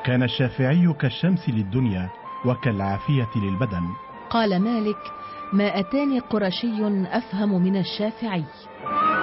كان الشافعي كالشمس للدنيا وكالعافية للبدن. قال مالك: ما أتاني قرشي أفهم من الشافعي.